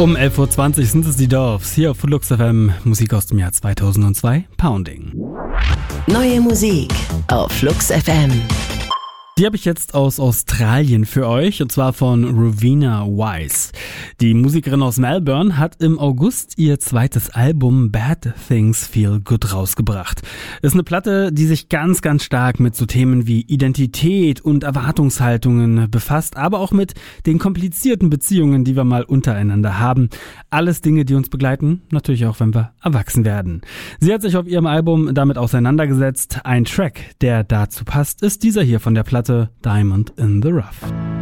Um 11.20 Uhr sind es die Doves, hier auf Flux FM, Musik aus dem Jahr 2002, Pounding. Neue Musik auf Flux FM. Die habe ich jetzt aus Australien für euch, und zwar von Rowena Wise. Die Musikerin aus Melbourne hat im August ihr zweites Album Bad Things Feel Good rausgebracht. Ist eine Platte, die sich ganz, ganz stark mit so Themen wie Identität und Erwartungshaltungen befasst, aber auch mit den komplizierten Beziehungen, die wir mal untereinander haben. Alles Dinge, die uns begleiten, natürlich auch, wenn wir erwachsen werden. Sie hat sich auf ihrem Album damit auseinandergesetzt. Ein Track, der dazu passt, ist dieser hier von der Platte Diamond in the Rough.